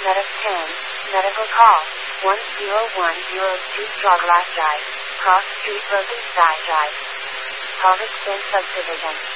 Medicine, medical call, 10102 Straw Glass Drive, Cross Street Broken Sky Drive. Pelvic Skin Subdivision.